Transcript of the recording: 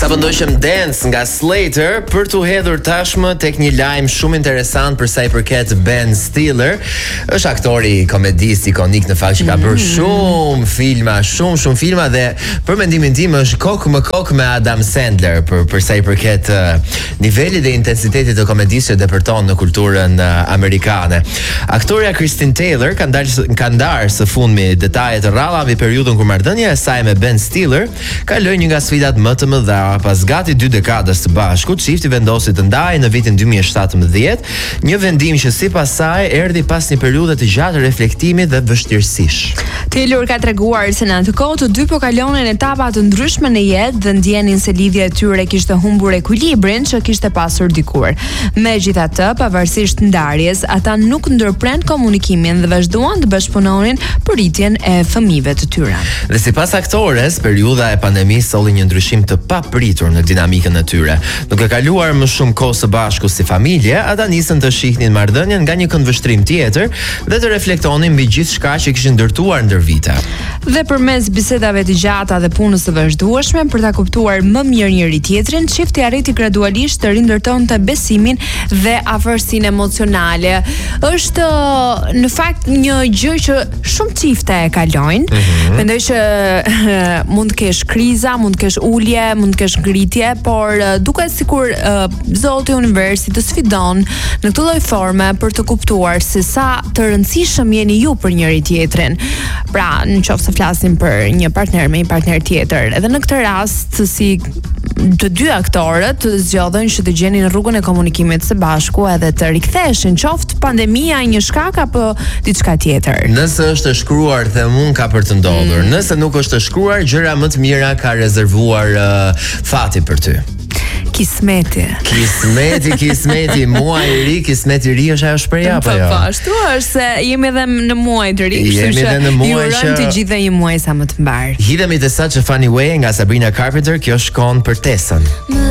Sa pëndojshem Dance nga Slater për t'u hedhur tashmë tek një lajm shumë interesant për sa i përket Ben Stiller. Është aktori komedist ikonik në fakt që ka bërë shumë filma dhe për mendimin tim është kokë me Adam Sandler për sa i përket nivelit dhe intensitetit të komedisë që depërton në kulturën amerikane. Aktoria Kristen Taylor ka ndarë së fundmi detajet të rralla mbi periudhën kur marrëdhënia e saj me Ben Stiller kaloi një nga sfidat më të mëdha. Pas gati 2 dekadës së bashku, çifti vendosi të ndajë në vitin 2017, një vendim që sipas saj erdhi pas një periudhe të gjatë reflektimi dhe vështirësish. Taylor ka treguar se në atë kohë të dy po kalonin etapa të ndryshme në jetë dhe ndjenin se lidhja e tyre kishte humbur ekuilibrin që kishte pasur dikur. Megjithatë, pavarësisht ndarjes, ata nuk ndërpren komunikimin dhe vazhduan të bashkëpunonin për rritjen e fëmijëve të tyre. Dhe sipas aktores, periudha e pandemisë solli një ndryshim të papritur në dinamikën e tyre. Duke kaluar më shumë kohë së bashku si familje, ata nisën të shihnin marrëdhënien nga një këndvështrim tjetër dhe të reflektonin mbi gjithçka që kishin ndërtuar ndër vite. Dhe përmes bisedave të gjata dhe punës së vazhdueshme për ta kuptuar më mirë njëri tjetrin, çifti arriti gradualisht të rindërtonte besimin dhe afërsinë emocionale. Është në fakt një gjë që shumë çifte e kalojnë. Mendoj që mund të kesh kriza, mund të kesh ulje, mund të kesh ngritje, por duket sikur Zoti universi të sfidon në këtë lloj forme për të kuptuar se sa të rëndësishëm jeni ju për njëri tjetrin. Pra, nëse flasim për një partner me një partner tjetër, edhe në këtë rast si të dy aktorët zgjodhen që të gjenin rrugën e komunikimit së bashku edhe të riktheshin, qoftë pandemia një shkak apo diçka tjetër. Nëse është e shkruar dhe mund ka për të ndodhur. Nëse nuk është e shkruar, gjëra më të mira ka rezervuar fati për ty. Kismeti, muaj i ri, kismeti i ri është ajo shpreha apo jo? Po, ashtu është se jemi edhe në muaj të ri, kështu që ju urojmë të gjithë një muaj sa më të mbar. Hidhemi te Such a Funny Way nga Sabrina Carpenter, kjo shkon për Tesën.